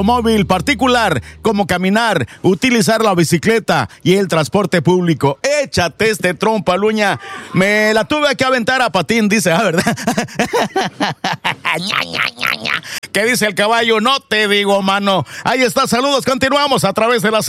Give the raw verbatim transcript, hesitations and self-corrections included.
móvil particular, como caminar, utilizar la bicicleta y el transporte público. Échate este trompa, Luña. Me la tuve que aventar a patín, dice, ah, ¿verdad? ¿Qué dice el caballo? No te digo, mano. Ahí está, saludos, continuamos a través de la